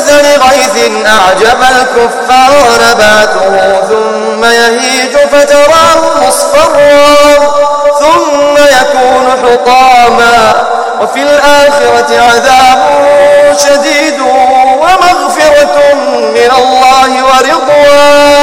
كمثل غيث أعجب الكفار نباته ثم يهيج فتراه مصفرا ثم يكون حطاما وفي الآخرة عذاب شديد ومغفرة من الله ورضوان